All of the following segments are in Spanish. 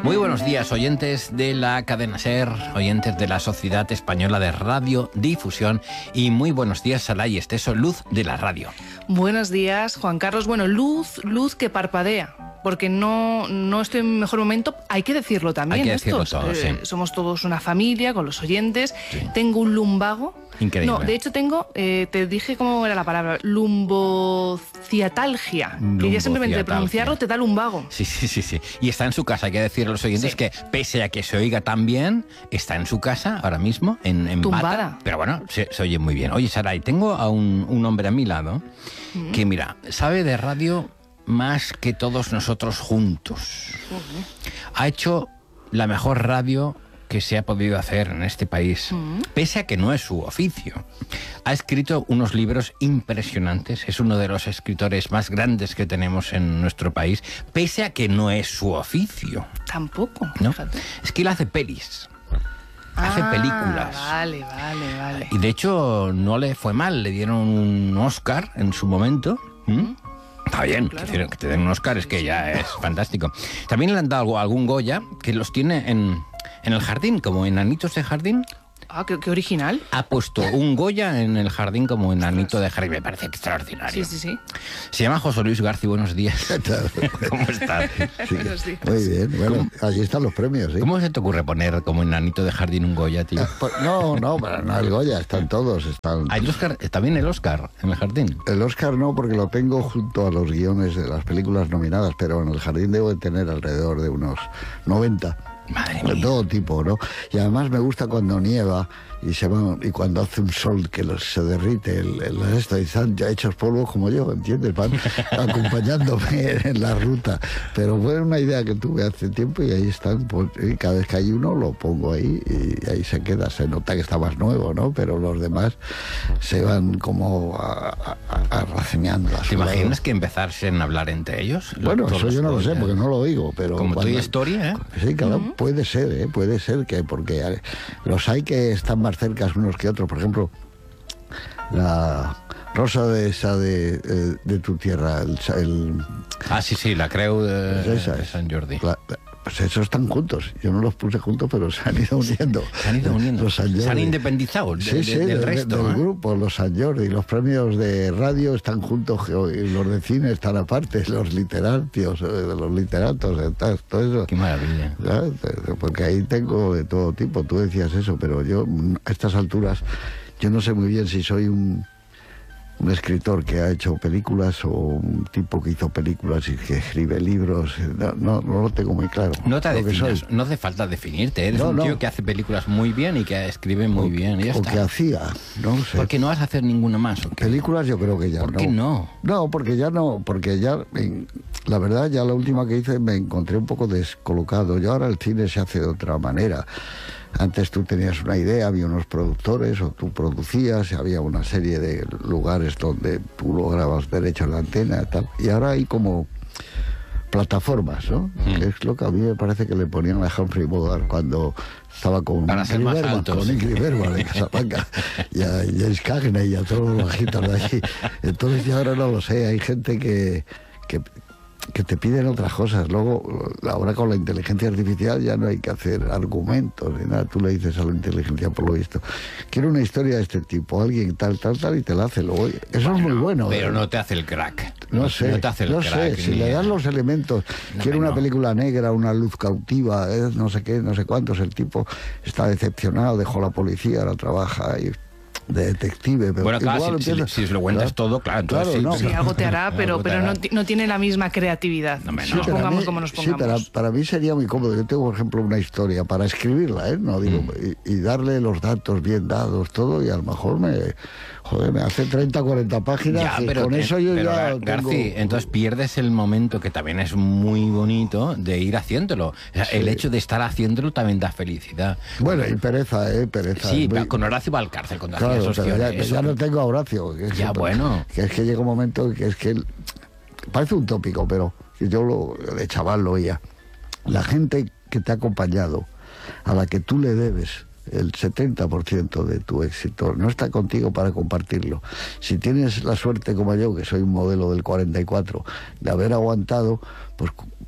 Muy buenos días, oyentes de la cadena SER, oyentes de la Sociedad Española de Radiodifusión, y muy buenos días, Saray Esteso, luz de la radio. Buenos días, Juan Carlos. Bueno, luz que parpadea, porque no estoy en mi mejor momento, hay que decirlo también. Hay que decirlo todo, sí. Somos todos una familia con los oyentes. Sí. Tengo un lumbago. Increíble. No, de hecho tengo, te dije cómo era la palabra, lumbociatalgia, que ya simplemente de pronunciarlo te da lumbago. Sí. Y está en su casa, hay que decirle a los oyentes que, pese a que se oiga tan bien, está en su casa ahora mismo, en tumbada. bata, pero bueno, se oye muy bien. Oye, Saray, tengo a un hombre a mi lado que, mira, sabe de radio más que todos nosotros juntos. Ha hecho la mejor radio que se ha podido hacer en este país, pese a que no es su oficio. Ha escrito unos libros impresionantes, es uno de los escritores más grandes que tenemos en nuestro país, pese a que no es su oficio. Tampoco, ¿No? fíjate. Es que él hace pelis. Hace películas. Vale. Y de hecho no le fue mal, le dieron un Oscar en su momento. Está bien, claro. Que te den un Oscar es que ya es fantástico. También le han dado algún Goya que los tiene en el jardín, como enanitos de jardín. Ah, qué original. Ha puesto un Goya en el jardín como enanito de jardín. Me parece extraordinario. Sí. Se llama José Luis García. Buenos días. ¿Cómo estás? Sí. Buenos días. Muy bien. Bueno, allí están los premios, ¿sí? ¿Cómo se te ocurre poner como enanito de jardín un Goya, tío? No, pero no el Goya, están todos. ¿Hay el Oscar? ¿Está bien el Oscar en el jardín? El Oscar no, porque lo tengo junto a los guiones de las películas nominadas, pero en el jardín debo de tener alrededor de unos 90. Madre De mía. todo tipo, ¿no? Y además me gusta cuando nieva y cuando hace un sol que se derrite esto, y están ya hechos polvo como yo, ¿entiendes? Van acompañándome en la ruta. Pero fue una idea que tuve hace tiempo y ahí están, pues, y cada vez que hay uno lo pongo ahí y ahí se queda. Se nota que está más nuevo, ¿no? Pero los demás se van como raceñando. ¿Te imaginas que empezarse a hablar entre ellos? Bueno, Todos eso los yo no lo sé, Goya. porque no lo oigo, pero... Como tu historia, ¿eh? Sí, claro, puede ser, porque los hay que están más cerca unos que otros. Por ejemplo, la rosa de tu tierra, Sí, la Creu de esa es. San Jordi. Pues esos están juntos. Yo no los puse juntos, pero se han ido uniendo. Los Sant Jordi. Se han independizado del resto. Del ¿eh? grupo, los Sant Jordi. Los premios de radio están juntos, y los de cine están aparte, los literatos, todo eso. Qué maravilla. ¿Sabes? Porque ahí tengo de todo tipo. Tú decías eso, pero yo a estas alturas yo no sé muy bien si soy un escritor que ha hecho películas o un tipo que hizo películas y que escribe libros. No lo tengo muy claro. No te lo que definas, soy. no hace falta definirte. Eres No, un tío no. que hace películas muy bien y que escribe muy bien. Y ya O está. que hacía, no sé. ¿Por qué no vas a hacer ninguna más? ¿O qué? Películas yo creo que ya no. ¿Por qué no? No, porque ya la verdad, ya la última que hice me encontré un poco descolocado. Yo ahora el cine se hace de otra manera. Antes tú tenías una idea, había unos productores, o tú producías, había una serie de lugares donde tú lograbas derechos de antena y tal. Y ahora hay como plataformas, ¿no? Que es lo que a mí me parece que le ponían a Humphrey Bogart cuando estaba con Para ser más altos. con Ingrid Bergman de Casablanca y a James Cagney y a todos los bajitos de allí. Entonces yo ahora no lo sé, hay gente que te piden otras cosas. Luego, ahora con la inteligencia artificial ya no hay que hacer argumentos ni nada. Tú le dices a la inteligencia, por lo visto, quiero una historia de este tipo, alguien tal, y te la hace. Luego, eso es muy bueno. Pero no te hace el crack. No sé, No te hace el crack. si le das los elementos, quiero una película negra, una luz cautiva, no sé qué, no sé cuántos, el tipo está decepcionado, dejó la policía, ahora trabaja y de detective. Pero bueno, claro, igual si lo cuentas todo, claro, entonces Claro, no. Sí, algo te hará, pero no tiene la misma creatividad. No, hombre, Nos no. pongamos mí, como nos pongamos. Sí, para mí sería muy cómodo. Yo tengo, por ejemplo, una historia para escribirla, no digo, y darle los datos bien dados, todo, y a lo mejor me hace 30, 40 páginas, Ya, y pero con eso yo ya tengo... Garci, entonces pierdes el momento, que también es muy bonito, de ir haciéndolo. O sea, Sí. el hecho de estar haciéndolo también da felicidad. Bueno, y pereza, pereza. Sí, Muy- con Horacio va al cárcel cuando Claro, hacía esos pero guiones. ya no tengo a Horacio. Que Ya, bueno. Que es que llega un momento que es que parece un tópico, pero yo de chaval lo oía. La gente que te ha acompañado, a la que tú le debes el 70% de tu éxito, no está contigo para compartirlo. Si tienes la suerte como yo, que soy un modelo del 44, de haber aguantado, pues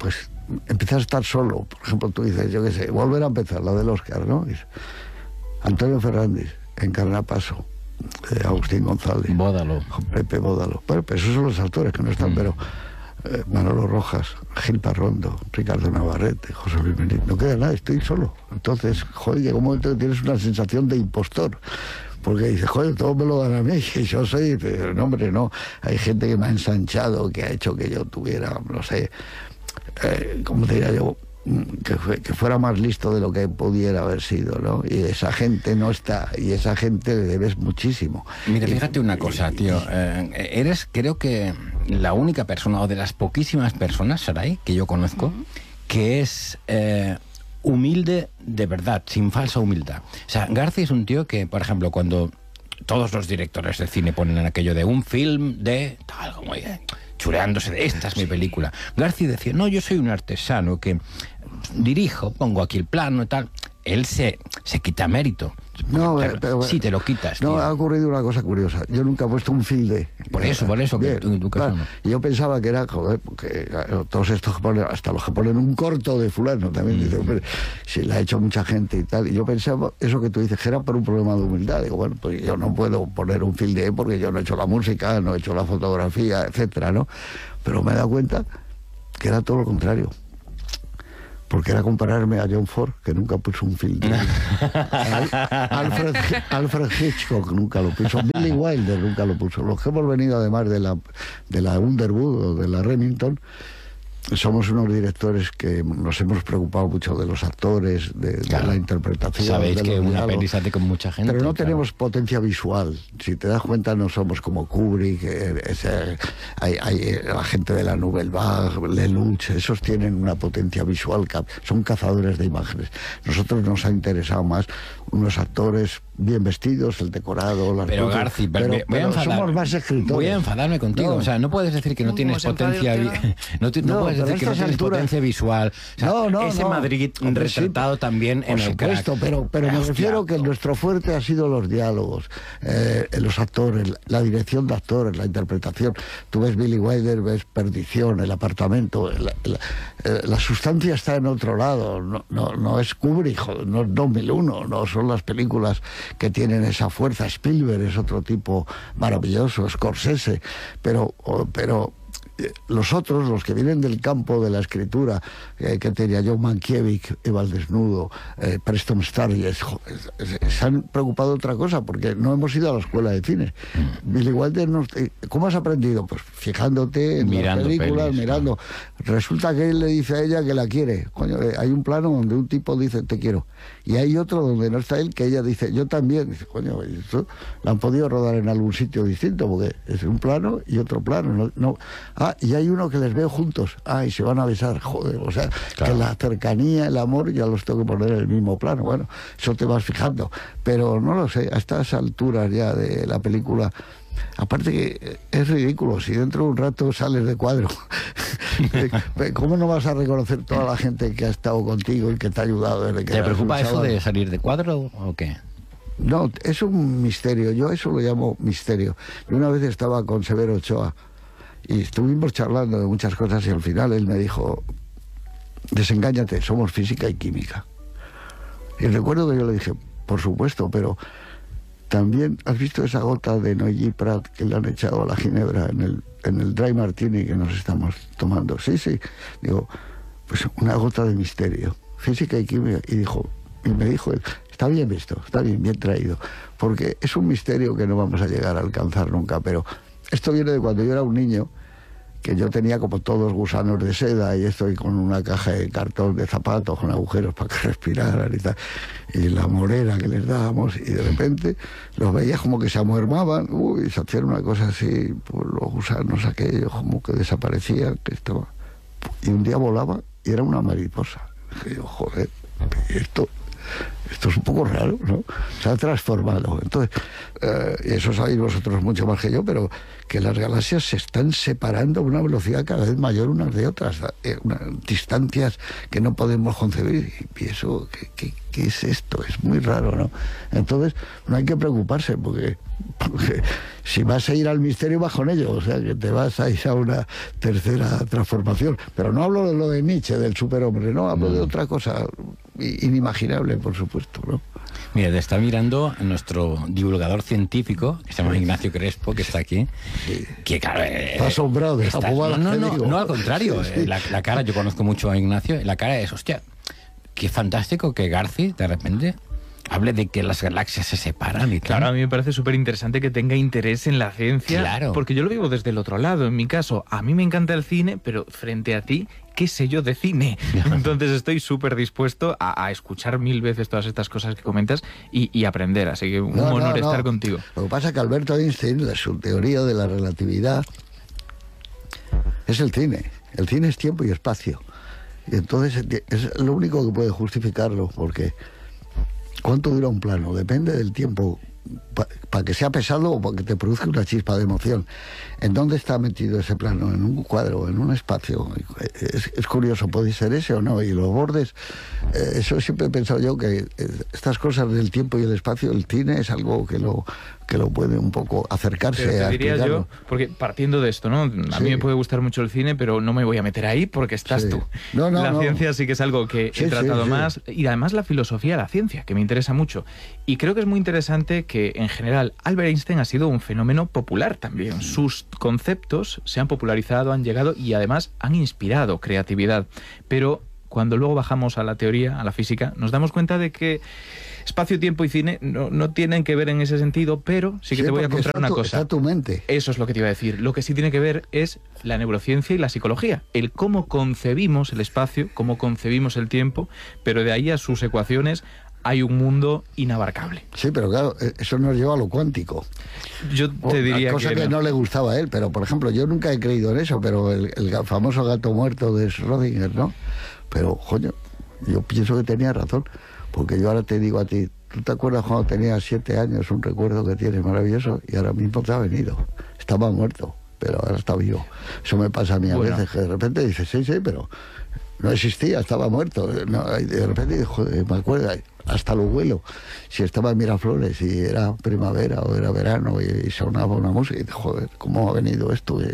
empiezas a estar solo. Por ejemplo, tú dices, yo qué sé, volver a empezar, la del Oscar, ¿no? Antonio Fernández, Encarna Paso, Agustín González, Bódalo, Pepe Bódalo. Bueno, pues esos son los actores que no están, pero Manolo Rojas, Gil Parrondo, Ricardo Navarrete, José Luis Benítez, no queda nada, estoy solo. Entonces, joder, llega un momento que tienes una sensación de impostor. Porque dices, joder, todo me lo dan a mí, y yo soy, pero no, hombre, no. Hay gente que me ha ensanchado, que ha hecho que yo tuviera, no sé, ¿cómo te diría yo? Que fuera más listo de lo que pudiera haber sido, ¿no? Y esa gente no está, y esa gente le debes muchísimo. Mira, fíjate una cosa, tío. Eres, creo que, la única persona, o de las poquísimas personas, Saray, que yo conozco, que es humilde de verdad, sin falsa humildad. O sea, García es un tío que, por ejemplo, cuando todos los directores de cine ponen en aquello de un film de tal, como chuleándose de esta es mi película, García decía, no, yo soy un artesano que dirijo, pongo aquí el plano y tal. Él se quita mérito. No, pero sí, te lo quitas. No, tío. ha ocurrido una cosa curiosa. Yo nunca he puesto un filde. Por eso, Bien, que tú claro. no. Yo pensaba que era, joder, porque todos estos que ponen, hasta los que ponen un corto de fulano también, dicen, hombre, si la ha hecho mucha gente y tal. Y yo pensaba, eso que tú dices, que era por un problema de humildad. Digo, bueno, pues yo no puedo poner un filde porque yo no he hecho la música, no he hecho la fotografía, etcétera, ¿no? Pero me he dado cuenta que era todo lo contrario. Porque era compararme a John Ford, que nunca puso un film. Alfred Hitchcock nunca lo puso. Billy Wilder nunca lo puso. Los que hemos venido además de la Underwood o de la Remington, somos unos directores que nos hemos preocupado mucho de los actores, de la interpretación. Sabéis que una diálogos, peli se hace con mucha gente. pero no tenemos potencia visual. Si te das cuenta, no somos como Kubrick, hay la gente de la Nouvelle Vague, Lelouch, esos tienen una potencia visual, son cazadores de imágenes. Nosotros nos ha interesado más unos actores bien vestidos, el decorado, las pero luces, Garci, pero somos más escritores. Voy a enfadarme contigo. No. O sea, no puedes decir que no tienes potencia. No puedes decir que no tienes potencia visual. O sea, ese Madrid retratado también en el crack. Por supuesto, pero me refiero que nuestro fuerte ha sido los diálogos, los actores, la dirección de actores, la interpretación. Tú ves Billy Wilder, ves Perdición, El apartamento. La sustancia está en otro lado. No es Kubrick, no es 2001, no son las películas que tienen esa fuerza. Spielberg es otro tipo maravilloso, Scorsese, pero los otros, los que vienen del campo de la escritura, que tenía John Mankiewicz, Eva al desnudo, Preston Sturges, se han preocupado de otra cosa, porque no hemos ido a la escuela de cine. Billy Wilder, ¿cómo has aprendido? Pues fijándote en las películas, mirando. Resulta que él le dice a ella que la quiere. Coño, hay un plano donde un tipo dice te quiero, y hay otro donde no está él, que ella dice yo también. Dice, coño, esto lo han podido rodar en algún sitio distinto, porque es un plano y otro plano. Y hay uno que les veo juntos. Y se van a besar. Joder, o sea, claro, que la cercanía, el amor, ya los tengo que poner en el mismo plano. Bueno, eso te vas fijando. Pero no lo sé, a estas alturas ya de la película, aparte que es ridículo, si dentro de un rato sales de cuadro, ¿cómo no vas a reconocer toda la gente que ha estado contigo y que te ha ayudado desde que ¿Te preocupa eso de salir de cuadro o qué? No, es un misterio. Yo eso lo llamo misterio. Yo una vez estaba con Severo Ochoa y estuvimos charlando de muchas cosas y al final él me dijo, desengáñate, somos física y química. Y recuerdo que yo le dije, por supuesto, pero también has visto esa gota de Noilly Prat que le han echado a la ginebra en el dry martini que nos estamos tomando. Sí. Digo, pues una gota de misterio, física y química. Y me dijo él, está bien visto, está bien traído, porque es un misterio que no vamos a llegar a alcanzar nunca, pero esto viene de cuando yo era un niño, que yo tenía como todos gusanos de seda y estoy con una caja de cartón de zapatos con agujeros para que respiraran y tal, y la morera que les dábamos, y de repente los veías como que se amuermaban, y se hacían una cosa así, pues los gusanos aquellos como que desaparecían, y un día volaba y era una mariposa. Y yo, joder, esto esto es un poco raro, ¿no? Se ha transformado. Entonces, eso sabéis vosotros mucho más que yo, pero que las galaxias se están separando a una velocidad cada vez mayor unas de otras, distancias que no podemos concebir. Y eso, ¿qué es esto? Es muy raro, ¿no? Entonces, no hay que preocuparse, porque si vas a ir al misterio, vas con ello, o sea, que te vas a ir a una tercera transformación. Pero no hablo de lo de Nietzsche, del superhombre, no, hablo de otra cosa inimaginable, por supuesto, ¿no? Mira, te está mirando nuestro divulgador científico, que se llama Ignacio Crespo, que está aquí, que claro... Está asombrado de esa fumada. No, al contrario, la cara, yo conozco mucho a Ignacio, la cara es, hostia, qué fantástico que Garci, de repente, hable de que las galaxias se separan y tal. Claro, a mí me parece súper interesante que tenga interés en la ciencia, claro, porque yo lo vivo desde el otro lado. En mi caso, a mí me encanta el cine, pero frente a ti, ¿qué sé yo de cine? Entonces estoy súper dispuesto a escuchar 1000 veces todas estas cosas que comentas y aprender, así que un honor estar contigo. Lo que pasa es que Alberto Einstein, su teoría de la relatividad, es el cine. El cine es tiempo y espacio. Y entonces es lo único que puede justificarlo, porque ¿cuánto dura un plano? Depende del tiempo, para que sea pesado o para que te produzca una chispa de emoción. ¿En dónde está metido ese plano? ¿En un cuadro? ¿En un espacio? Es curioso, puede ser ese o no. Y los bordes, eso siempre he pensado yo, que estas cosas del tiempo y el espacio, el cine es algo que lo puede un poco acercarse pero te a diría explicarlo. yo, porque partiendo de esto, ¿no? A mí me puede gustar mucho el cine, pero no me voy a meter ahí porque estás tú. La ciencia sí que es algo que he tratado más, y además la filosofía de la ciencia, que me interesa mucho. Y creo que es muy interesante que, en general, Albert Einstein ha sido un fenómeno popular también. Sus conceptos se han popularizado, han llegado y además han inspirado creatividad. Pero cuando luego bajamos a la teoría, a la física, nos damos cuenta de que espacio, tiempo y cine no tienen que ver en ese sentido, pero sí que te voy a contar una cosa. Está tu mente. Eso es lo que te iba a decir. Lo que sí tiene que ver es la neurociencia y la psicología. El cómo concebimos el espacio, cómo concebimos el tiempo, pero de ahí a sus ecuaciones hay un mundo inabarcable. Sí, pero claro, eso nos lleva a lo cuántico. Yo te diría cosa que no le gustaba a él, pero por ejemplo, yo nunca he creído en eso, pero el famoso gato muerto de Schrödinger, ¿no? Pero, coño, yo pienso que tenía razón, porque yo ahora te digo a ti, ¿tú te acuerdas cuando tenías 7 años, un recuerdo que tienes maravilloso? Y ahora mismo te ha venido. Estaba muerto, pero ahora está vivo. Eso me pasa a mí a veces, que de repente dices, sí, pero no existía, estaba muerto. No, y de repente, joder, me acuerdo, hasta lo huelo. Si estaba en Miraflores y era primavera o era verano y sonaba una música, y joder, ¿cómo ha venido esto? O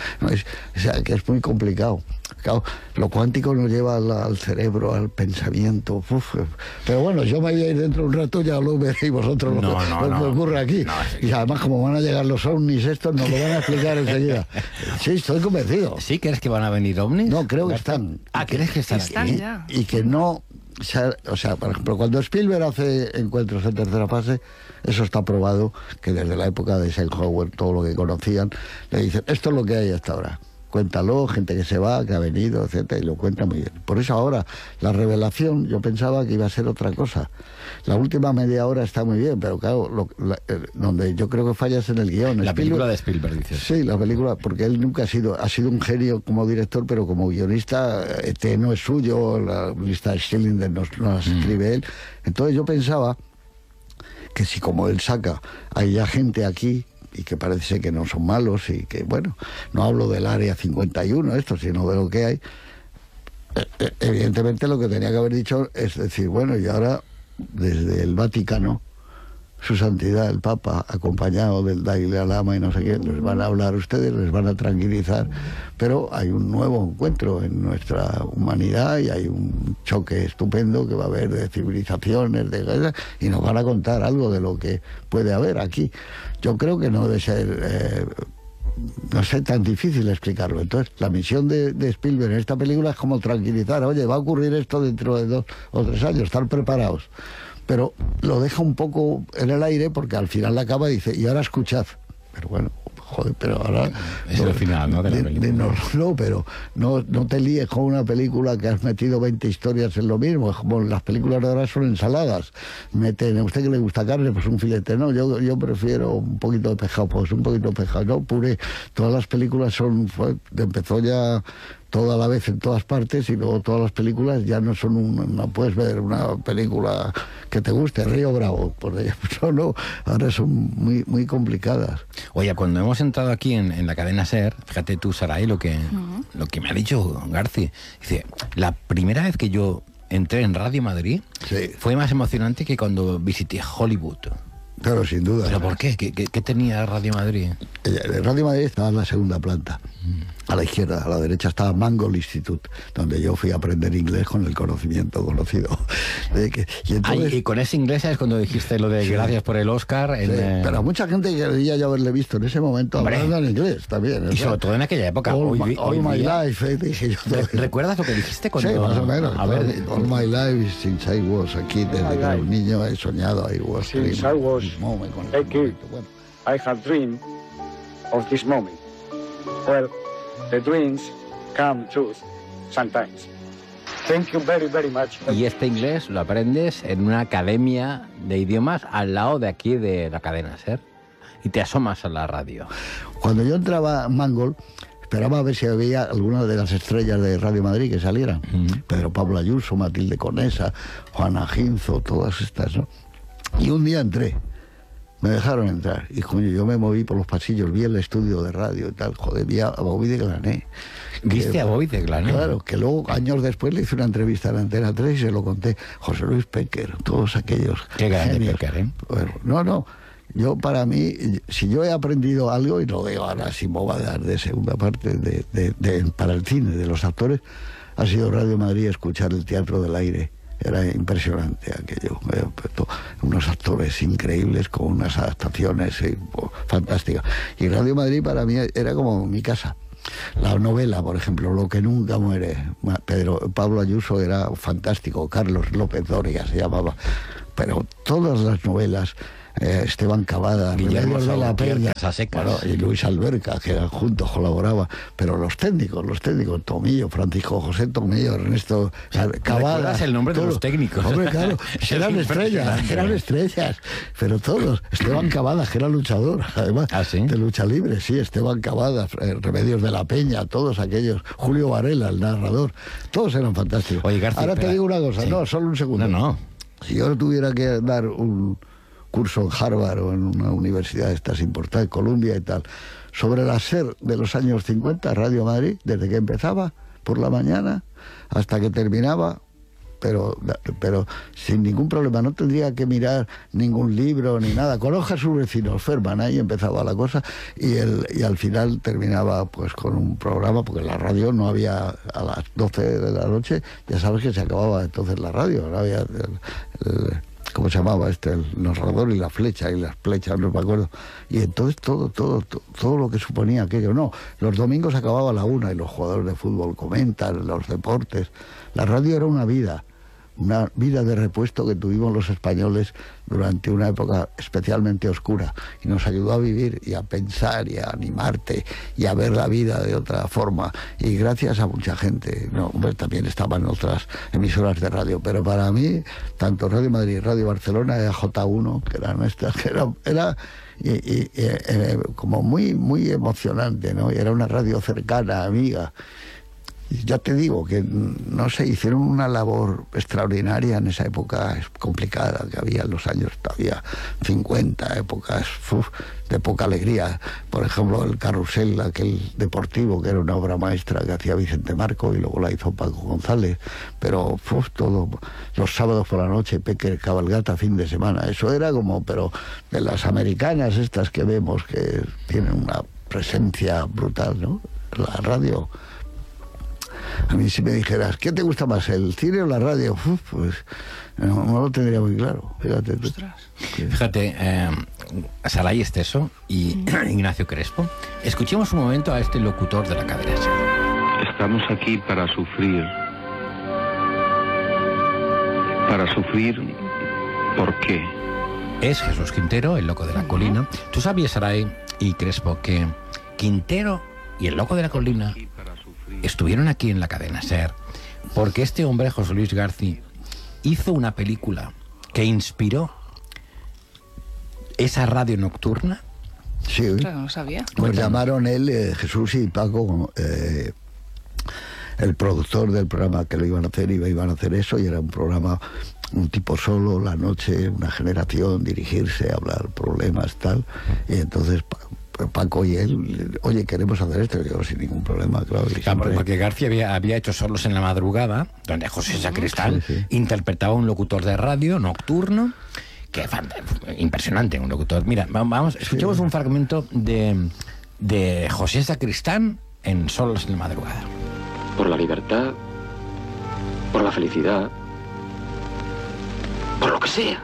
sea, que es muy complicado. Claro, lo cuántico nos lleva al cerebro, al pensamiento. Pero bueno, yo me voy a ir dentro de un rato, ya lo veréis vosotros lo que ocurre aquí. Y además, como van a llegar los ovnis estos, nos lo van a explicar enseguida. Sí, estoy convencido. ¿Sí crees que van a venir ovnis? No, creo que están. ¿Crees que están aquí? Ya. Y que no... O sea, por ejemplo, cuando Spielberg hace encuentros en tercera fase, eso está probado, que desde la época de Eisenhower, todo lo que conocían, le dicen, esto es lo que hay hasta ahora. Cuéntalo, gente que se va, que ha venido, etcétera, y lo cuenta muy bien. Por eso ahora, la revelación, yo pensaba que iba a ser otra cosa. La última media hora está muy bien, pero claro, donde yo creo que fallas en el guión. La película de Spielberg, dices. Sí, la película, porque él nunca ha sido un genio como director, pero como guionista, no es suyo, la lista de Schindler no la escribe él. Entonces yo pensaba que si como él saca, hay ya gente aquí, y que parece que no son malos, y que, bueno, no hablo del Área 51, sino de lo que hay. Evidentemente lo que tenía que haber dicho es decir, bueno, y ahora desde el Vaticano, su santidad el Papa, acompañado del Dalai Lama y no sé qué, les van a hablar ustedes, les van a tranquilizar, pero hay un nuevo encuentro en nuestra humanidad y hay un choque estupendo que va a haber de civilizaciones, y nos van a contar algo de lo que puede haber aquí. Yo creo que no debe ser no sé, tan difícil explicarlo. Entonces, la misión de Spielberg en esta película es como tranquilizar, oye, va a ocurrir esto dentro de 2 o 3 años, estar preparados. Pero lo deja un poco en el aire, porque al final la acaba y dice, y ahora escuchad. Pero bueno, joder, pero ahora... Es el final, ¿no?, de la película. No, pero no te líes con una película que has metido 20 historias en lo mismo. Como las películas de ahora son ensaladas. Meten, a usted que le gusta carne, pues un filete. No, yo prefiero un poquito de pescado, pues un poquito de pescado. No, puré. Todas las películas empezó ya toda la vez en todas partes, y luego todas las películas ya no son no puedes ver una película que te guste, Río Bravo, por ejemplo, no, ahora son muy, muy complicadas. Oye, cuando hemos entrado aquí en la cadena SER, fíjate tú, Saray, lo que me ha dicho Garci, dice, la primera vez que yo entré en Radio Madrid fue más emocionante que cuando visité Hollywood. Claro, sin duda. ¿Pero por qué? ¿Qué tenía Radio Madrid? Radio Madrid estaba en la segunda planta. A la izquierda, a la derecha estaba Mangold Institute, donde yo fui a aprender inglés con el conocimiento conocido. Y entonces, y con ese inglés es cuando dijiste lo de gracias por el Oscar. Pero mucha gente quería yo haberle visto en ese momento hablando en inglés también. Y sobre todo en aquella época. All my life, dije yo. ¿Recuerdas lo que dijiste cuando...? Sí, más o menos. A ver, all my life since I was aquí, desde que era un niño he soñado. Since I was a kid, I have dreamed of this moment. Well, the dreams come true sometimes. Thank you very, very much. Y este inglés lo aprendes en una academia de idiomas al lado de aquí de la cadena SER. Y te asomas a la radio. Cuando yo entraba a Mangold, esperaba a ver si había alguna de las estrellas de Radio Madrid que salieran. Pedro Pablo Ayuso, Matilde Conesa, Juana Ginzo, todas estas, ¿no? Y un día entré. Me dejaron entrar y coño, yo me moví por los pasillos, vi el estudio de radio y tal, joder, vi a Bobby de Glané. ¿Viste a Bobby de Glané? Claro, que luego años después le hice una entrevista a la Antena 3 y se lo conté. José Luis Péquer, todos aquellos. Qué grande genios. Péquer, ¿eh? Bueno, no, yo para mí, si yo he aprendido algo, y lo digo ahora sin bobadar de segunda parte para el cine de los actores, ha sido Radio Madrid escuchar el Teatro del Aire. Era impresionante aquello, unos actores increíbles con unas adaptaciones fantásticas. Y Radio Madrid para mí era como mi casa. La novela, por ejemplo, Lo que nunca muere, Pablo Ayuso era fantástico, Carlos López Doria se llamaba, pero todas las novelas, Esteban Cavada, Guillermo de la Peña, bueno, y Luis Alberca, que eran juntos, colaboraba, pero los técnicos, Tomillo, Francisco José Tomillo, Ernesto Cavada. ¿Recuerdas el nombre de los técnicos? Hombre, claro, eran estrellas, pero todos. Esteban Cavada, que era luchador, además, de lucha libre, sí, Esteban Cavada, Remedios de la Peña, todos aquellos, Julio Varela, el narrador, todos eran fantásticos. Oye, García, ahora te digo una cosa, no, solo un segundo. No. Si yo tuviera que dar un curso en Harvard o en una universidad de estas importantes, Columbia y tal, sobre la SER de los años 50, Radio Madrid, desde que empezaba por la mañana hasta que terminaba, pero sin ningún problema, no tendría que mirar ningún libro ni nada, conozca a sus vecinos, Ferman, ahí empezaba la cosa, y al final terminaba pues con un programa, porque la radio no había, a las 12 de la noche, ya sabes que se acababa entonces la radio, no había ¿cómo se llamaba el narrador y la flecha, no me acuerdo? Y entonces todo lo que suponía aquello, no, los domingos acababa a la 1 y los jugadores de fútbol comentan los deportes. La radio era una vida de repuesto que tuvimos los españoles durante una época especialmente oscura, y nos ayudó a vivir y a pensar y a animarte y a ver la vida de otra forma, y gracias a mucha gente. También estaban otras emisoras de radio, pero para mí tanto Radio Madrid, Radio Barcelona, J1, que eran estas, que era como muy, muy emocionante, ¿no? Y era una radio cercana, amiga. Y ya te digo que, no sé, hicieron una labor extraordinaria en esa época complicada que había en los años todavía 50, épocas de poca alegría. Por ejemplo, el Carrusel, aquel deportivo, que era una obra maestra que hacía Vicente Marco y luego la hizo Paco González. Pero todo, los sábados por la noche, Péquer, cabalgata, fin de semana. Eso era como, pero de las americanas estas que vemos, que tienen una presencia brutal, ¿no? La radio. A mí, si me dijeras, ¿qué te gusta más, el cine o la radio? Pues no lo tendría muy claro. Fíjate, Saray Esteso y Ignacio Crespo, escuchemos un momento a este locutor de la cadena SER. Estamos aquí para sufrir. Para sufrir, ¿por qué? Es Jesús Quintero, el loco de la colina. ¿Tú sabías, Saray y Crespo, que Quintero y el loco de la colina estuvieron aquí en la cadena SER porque este hombre, José Luis Garci, hizo una película que inspiró esa radio nocturna? Sí, claro, no sabía. Nos llamaron él, Jesús y Paco, el productor del programa que lo iban a hacer, iban a hacer eso, y era un programa, un tipo solo, la noche, una generación, dirigirse, hablar problemas, tal, y entonces Paco y él, oye, queremos hacer esto, y yo sin ningún problema, claro. Siempre... Porque García había hecho Solos en la Madrugada, donde José Sacristán interpretaba a un locutor de radio nocturno, que es impresionante, un locutor. Mira, vamos, escuchemos un fragmento de José Sacristán en Solos en la Madrugada. Por la libertad, por la felicidad, por lo que sea.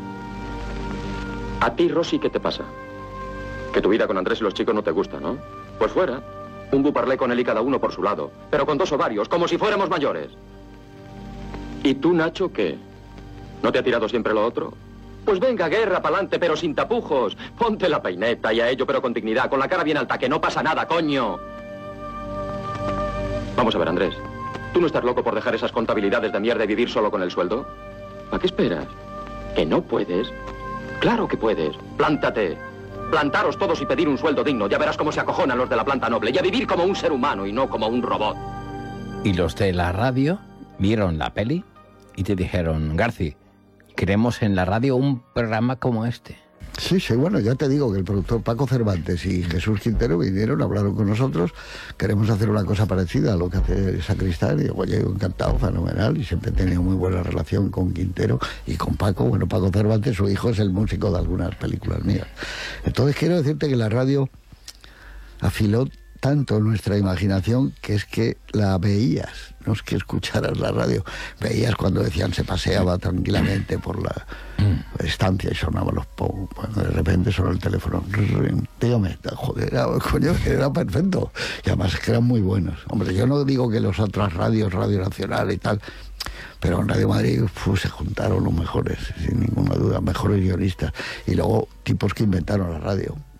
A ti, Rosy, ¿qué te pasa? Que tu vida con Andrés y los chicos no te gusta, ¿no? Pues fuera. Un buparlé con él y cada uno por su lado. Pero con 2 ovarios, como si fuéramos mayores. ¿Y tú, Nacho, qué? ¿No te ha tirado siempre lo otro? Pues venga, guerra, pa'lante, pero sin tapujos. Ponte la peineta y a ello, pero con dignidad, con la cara bien alta, que no pasa nada, coño. Vamos a ver, Andrés. ¿Tú no estás loco por dejar esas contabilidades de mierda y vivir solo con el sueldo? ¿A qué esperas? ¿Que no puedes? Claro que puedes. Plántate. Plantaros todos y pedir un sueldo digno. Ya verás cómo se acojonan los de la planta noble. Y a vivir como un ser humano y no como un robot. Y los de la radio vieron la peli y te dijeron, Garci, queremos en la radio un programa como este. Sí, bueno, ya te digo que el productor Paco Cervantes y Jesús Quintero vinieron, hablaron con nosotros, queremos hacer una cosa parecida a lo que hace Sacristán, y oye, encantado, fenomenal, y siempre he tenido muy buena relación con Quintero y con Paco. Bueno, Paco Cervantes, su hijo, es el músico de algunas películas mías. Entonces quiero decirte que la radio afiló tanto nuestra imaginación que es que la veías, no es que escucharas la radio, veías cuando decían se paseaba tranquilamente por la estancia y sonaban los bueno, de repente sonó el teléfono, dígame, joder, coño, era perfecto, y además que eran muy buenos. Hombre, yo no digo que las otras radios, Radio Nacional y tal, pero en Radio Madrid se juntaron los mejores, sin ninguna duda, mejores guionistas, y luego tipos que inventaron la radio.